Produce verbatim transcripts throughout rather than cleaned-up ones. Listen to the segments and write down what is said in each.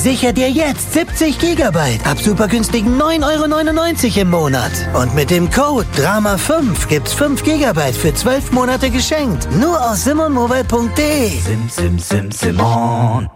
Sicher dir jetzt siebzig Gigabyte ab super günstigen neun Euro neunundneunzig im Monat. Und mit dem Code Drama fünf gibt's fünf Gigabyte für zwölf Monate geschenkt. Nur aus simonmobile punkt de. Sim, sim, sim, Simon.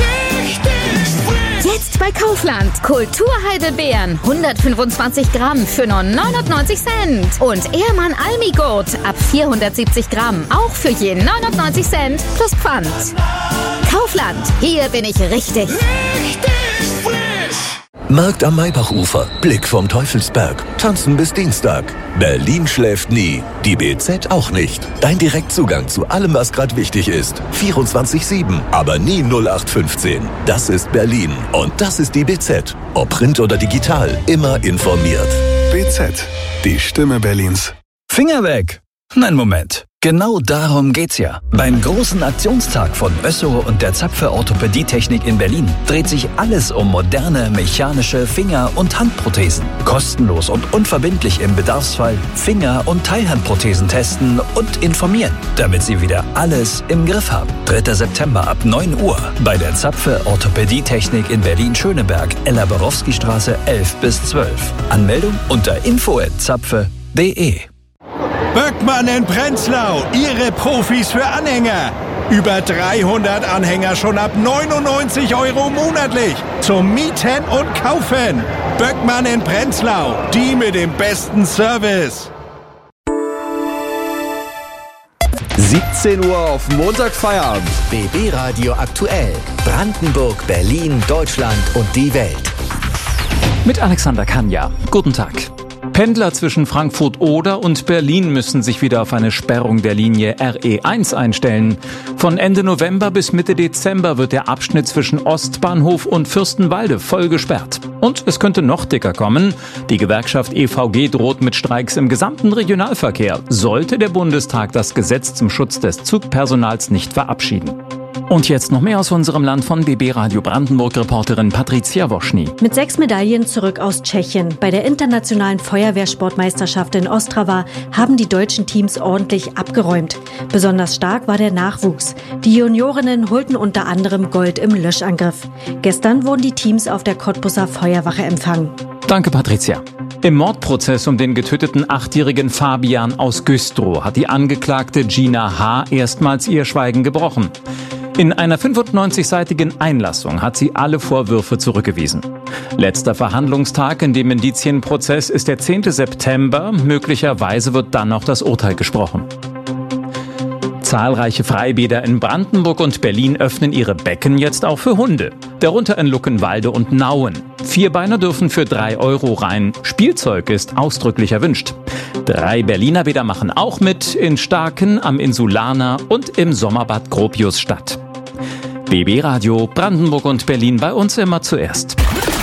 Jetzt bei Kaufland. Kulturheidelbeeren. hundertfünfundzwanzig Gramm für nur neunundneunzig Cent. Und Ehrmann Almigurt ab vierhundertsiebzig Gramm. Auch für je neunundneunzig Cent plus Pfand. Kaufland. Hier bin ich richtig. Richtig frisch. Markt am Maybachufer. Blick vom Teufelsberg. Tanzen bis Dienstag. Berlin schläft nie. Die B Z auch nicht. Dein Direktzugang zu allem, was gerade wichtig ist. vierundzwanzig sieben. Aber nie null acht fünfzehn. Das ist Berlin. Und das ist die B Z. Ob Print oder digital. Immer informiert. B Z. Die Stimme Berlins. Finger weg. Nein, Moment. Genau darum geht's ja. Beim großen Aktionstag von Össow und der Zapfe Orthopädietechnik in Berlin dreht sich alles um moderne mechanische Finger- und Handprothesen. Kostenlos und unverbindlich im Bedarfsfall Finger- und Teilhandprothesen testen und informieren, damit Sie wieder alles im Griff haben. dritter September ab neun Uhr bei der Zapfe Orthopädietechnik in Berlin-Schöneberg, Ella-Borowski-Straße elf bis zwölf. Anmeldung unter info at zapfe punkt de. Böckmann in Prenzlau, Ihre Profis für Anhänger. Über dreihundert Anhänger schon ab neunundneunzig Euro monatlich. Zum Mieten und Kaufen. Böckmann in Prenzlau, die mit dem besten Service. siebzehn Uhr auf Montag Feierabend. B B Radio aktuell. Brandenburg, Berlin, Deutschland und die Welt. Mit Alexander Kanja. Guten Tag. Pendler zwischen Frankfurt-Oder und Berlin müssen sich wieder auf eine Sperrung der Linie R E eins einstellen. Von Ende November bis Mitte Dezember wird der Abschnitt zwischen Ostbahnhof und Fürstenwalde voll gesperrt. Und es könnte noch dicker kommen. Die Gewerkschaft E V G droht mit Streiks im gesamten Regionalverkehr, sollte der Bundestag das Gesetz zum Schutz des Zugpersonals nicht verabschieden. Und jetzt noch mehr aus unserem Land von B B Radio Brandenburg-Reporterin Patricia Woschny. Mit sechs Medaillen zurück aus Tschechien. Bei der internationalen Feuerwehrsportmeisterschaft in Ostrava haben die deutschen Teams ordentlich abgeräumt. Besonders stark war der Nachwuchs. Die Juniorinnen holten unter anderem Gold im Löschangriff. Gestern wurden die Teams auf der Cottbuser Feuerwache empfangen. Danke, Patricia. Im Mordprozess um den getöteten achtjährigen Fabian aus Güstrow hat die Angeklagte Gina H. erstmals ihr Schweigen gebrochen. In einer fünfundneunzigseitigen Einlassung hat sie alle Vorwürfe zurückgewiesen. Letzter Verhandlungstag in dem Indizienprozess ist der zehnte September. Möglicherweise wird dann auch das Urteil gesprochen. Zahlreiche Freibäder in Brandenburg und Berlin öffnen ihre Becken jetzt auch für Hunde. Darunter in Luckenwalde und Nauen. Vierbeiner dürfen für drei Euro rein. Spielzeug ist ausdrücklich erwünscht. Drei Berliner Bäder machen auch mit, in Starken, am Insulaner und im Sommerbad Gropiusstadt. B B Radio Brandenburg und Berlin, bei uns immer zuerst.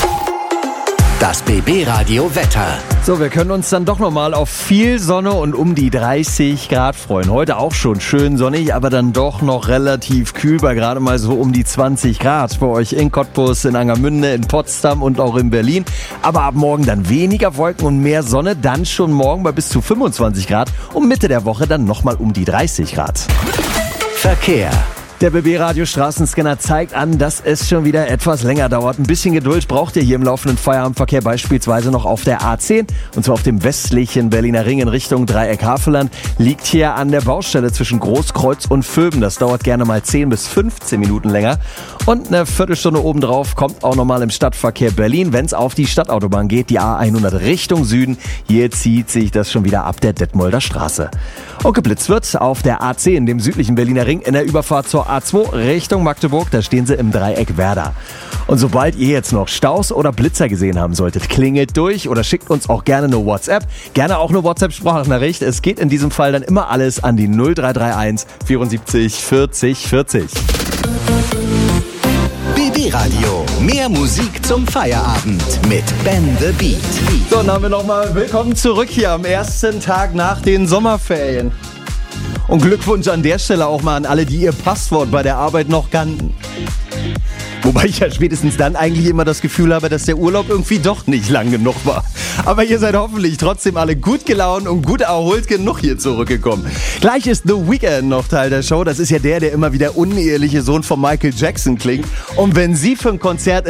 Das B B Radio Wetter. So, wir können uns dann doch nochmal auf viel Sonne und um die dreißig Grad freuen. Heute auch schon schön sonnig, aber dann doch noch relativ kühl, bei gerade mal so um die zwanzig Grad. Bei euch in Cottbus, in Angermünde, in Potsdam und auch in Berlin. Aber ab morgen dann weniger Wolken und mehr Sonne, dann schon morgen bei bis zu fünfundzwanzig Grad und Mitte der Woche dann nochmal um die dreißig Grad. Verkehr. Der B B-Radio Straßenscanner zeigt an, dass es schon wieder etwas länger dauert. Ein bisschen Geduld braucht ihr hier im laufenden Feierabendverkehr, beispielsweise noch auf der A zehn. Und zwar auf dem westlichen Berliner Ring in Richtung Dreieck Havelland. Liegt hier an der Baustelle zwischen Großkreuz und Vöben. Das dauert gerne mal zehn bis fünfzehn Minuten länger. Und eine Viertelstunde obendrauf kommt auch nochmal im Stadtverkehr Berlin, wenn es auf die Stadtautobahn geht, die A hundert Richtung Süden. Hier zieht sich das schon wieder ab der Detmolder Straße. Und geblitzt wird auf der A zehn, dem südlichen Berliner Ring, in der Überfahrt zur A zwei Richtung Magdeburg. Da stehen sie im Dreieck Werder. Und sobald ihr jetzt noch Staus oder Blitzer gesehen haben solltet, klingelt durch oder schickt uns auch gerne eine WhatsApp. Gerne auch eine WhatsApp-Sprachnachricht. Es geht in diesem Fall dann immer alles an die null drei drei eins vierundsiebzig vierzig vierzig. B B Radio. Mehr Musik zum Feierabend mit Ben the Beat. So, dann haben wir nochmal willkommen zurück hier am ersten Tag nach den Sommerferien. Und Glückwunsch an der Stelle auch mal an alle, die ihr Passwort bei der Arbeit noch kannten. Wobei ich ja spätestens dann eigentlich immer das Gefühl habe, dass der Urlaub irgendwie doch nicht lang genug war. Aber ihr seid hoffentlich trotzdem alle gut gelaunt und gut erholt genug hier zurückgekommen. Gleich ist The Weeknd noch Teil der Show. Das ist ja der, der immer wie der uneheliche Sohn von Michael Jackson klingt. Und wenn Sie für ein Konzert in